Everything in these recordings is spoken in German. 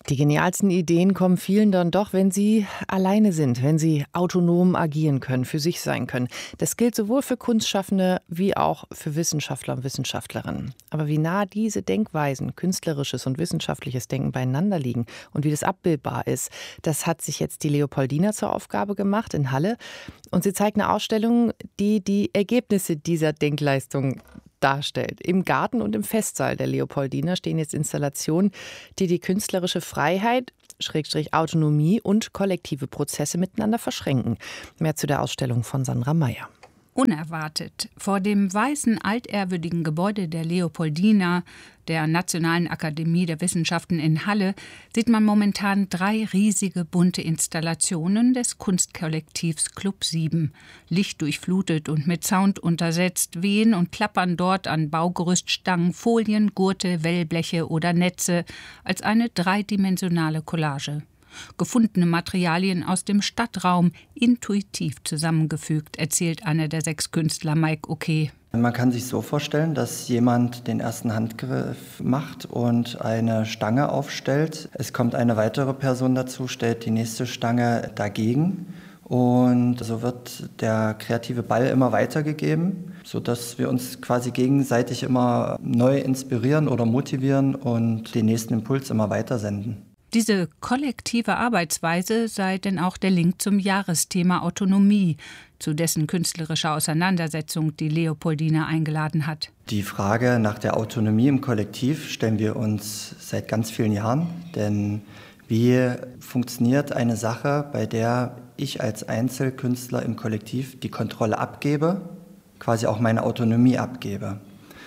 Die genialsten Ideen kommen vielen dann doch, wenn sie alleine sind, wenn sie autonom agieren können, für sich sein können. Das gilt sowohl für Kunstschaffende wie auch für Wissenschaftler und Wissenschaftlerinnen. Aber wie nah diese Denkweisen, künstlerisches und wissenschaftliches Denken beieinander liegen und wie das abbildbar ist, das hat sich jetzt die Leopoldina zur Aufgabe gemacht in Halle. Und sie zeigt eine Ausstellung, die die Ergebnisse dieser Denkleistung darstellt. Im Garten und im Festsaal der Leopoldina stehen jetzt Installationen, die die künstlerische Freiheit, Autonomie und kollektive Prozesse miteinander verschränken. Mehr zu der Ausstellung von Sandra Meyer. Unerwartet. Vor dem weißen, altehrwürdigen Gebäude der Leopoldina, der Nationalen Akademie der Wissenschaften in Halle, sieht man momentan 3 riesige bunte Installationen des Kunstkollektivs Club 7. Lichtdurchflutet und mit Sound untersetzt, wehen und klappern dort an Baugerüststangen Folien, Gurte, Wellbleche oder Netze als eine dreidimensionale Collage. Gefundene Materialien aus dem Stadtraum, intuitiv zusammengefügt, erzählt einer der 6 Künstler, Mike Okay. Man kann sich so vorstellen, dass jemand den ersten Handgriff macht und eine Stange aufstellt. Es kommt eine weitere Person dazu, stellt die nächste Stange dagegen. Und so wird der kreative Ball immer weitergegeben, sodass wir uns quasi gegenseitig immer neu inspirieren oder motivieren und den nächsten Impuls immer weitersenden. Diese kollektive Arbeitsweise sei denn auch der Link zum Jahresthema Autonomie, zu dessen künstlerischer Auseinandersetzung die Leopoldina eingeladen hat. Die Frage nach der Autonomie im Kollektiv stellen wir uns seit ganz vielen Jahren. Denn wie funktioniert eine Sache, bei der ich als Einzelkünstler im Kollektiv die Kontrolle abgebe, quasi auch meine Autonomie abgebe?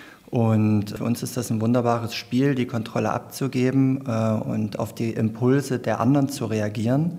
Und für uns ist das ein wunderbares Spiel, die Kontrolle abzugeben und auf die Impulse der anderen zu reagieren,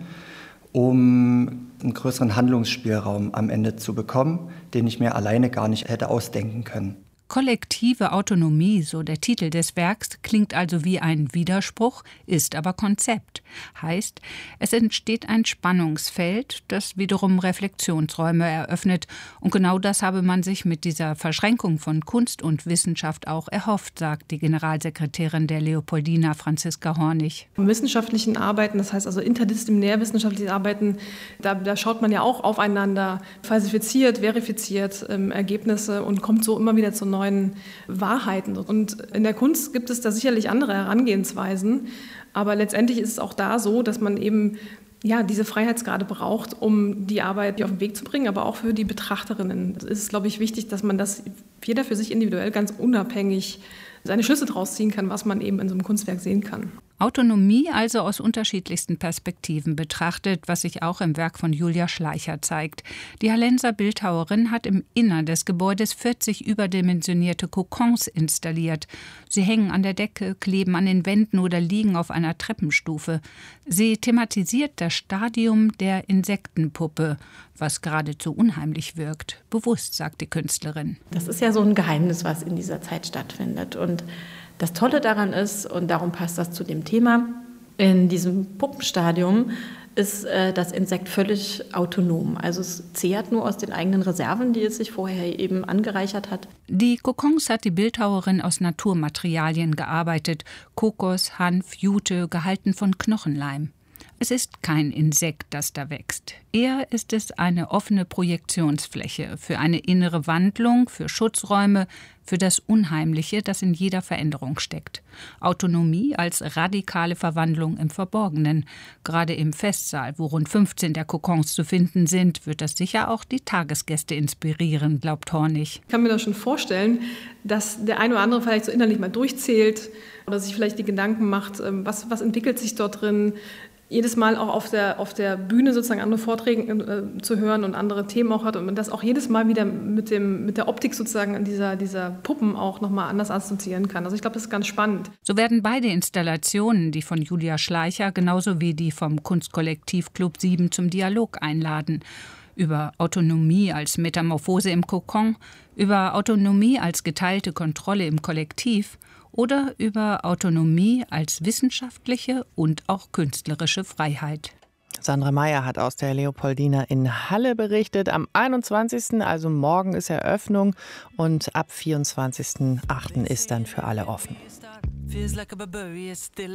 um einen größeren Handlungsspielraum am Ende zu bekommen, den ich mir alleine gar nicht hätte ausdenken können. Kollektive Autonomie, so der Titel des Werks, klingt also wie ein Widerspruch, ist aber Konzept. Heißt, es entsteht ein Spannungsfeld, das wiederum Reflexionsräume eröffnet. Und genau das habe man sich mit dieser Verschränkung von Kunst und Wissenschaft auch erhofft, sagt die Generalsekretärin der Leopoldina, Franziska Hornig. Im wissenschaftlichen Arbeiten, das heißt also interdisziplinär wissenschaftliche Arbeiten, da schaut man ja auch aufeinander, falsifiziert, verifiziert Ergebnisse und kommt so immer wieder zu neuen Wahrheiten. Und in der Kunst gibt es da sicherlich andere Herangehensweisen, aber letztendlich ist es auch da so, dass man eben diese Freiheitsgrade braucht, um die Arbeit auf den Weg zu bringen, aber auch für die Betrachterinnen. Es ist, glaube ich, wichtig, dass man das jeder für sich individuell ganz unabhängig seine Schlüsse draus ziehen kann, was man eben in so einem Kunstwerk sehen kann. Autonomie also aus unterschiedlichsten Perspektiven betrachtet, was sich auch im Werk von Julia Schleicher zeigt. Die Hallenser Bildhauerin hat im Innern des Gebäudes 40 überdimensionierte Kokons installiert. Sie hängen an der Decke, kleben an den Wänden oder liegen auf einer Treppenstufe. Sie thematisiert das Stadium der Insektenpuppe, was geradezu unheimlich wirkt. Bewusst, sagt die Künstlerin. Das ist ja so ein Geheimnis, was in dieser Zeit stattfindet. Und das Tolle daran ist, und darum passt das zu dem Thema, in diesem Puppenstadium ist das Insekt völlig autonom. Also es zehrt nur aus den eigenen Reserven, die es sich vorher eben angereichert hat. Die Kokons hat die Bildhauerin aus Naturmaterialien gearbeitet. Kokos, Hanf, Jute, gehalten von Knochenleim. Es ist kein Insekt, das da wächst. Eher ist es eine offene Projektionsfläche für eine innere Wandlung, für Schutzräume, für das Unheimliche, das in jeder Veränderung steckt. Autonomie als radikale Verwandlung im Verborgenen. Gerade im Festsaal, wo rund 15 der Kokons zu finden sind, wird das sicher auch die Tagesgäste inspirieren, glaubt Hornig. Ich kann mir das schon vorstellen, dass der eine oder andere vielleicht so innerlich mal durchzählt oder sich vielleicht die Gedanken macht, was entwickelt sich dort drin. Jedes Mal auch auf der Bühne sozusagen andere Vorträge zu hören und andere Themen auch hat und man das auch jedes Mal wieder mit der Optik sozusagen dieser Puppen auch nochmal anders assoziieren kann. Also ich glaube, das ist ganz spannend. So werden beide Installationen, die von Julia Schleicher genauso wie die vom Kunstkollektiv Club 7 zum Dialog einladen. Über Autonomie als Metamorphose im Kokon, über Autonomie als geteilte Kontrolle im Kollektiv oder über Autonomie als wissenschaftliche und auch künstlerische Freiheit. Sandra Meyer hat aus der Leopoldina in Halle berichtet. Am 21., also morgen, ist Eröffnung und ab 24.08. ist dann für alle offen.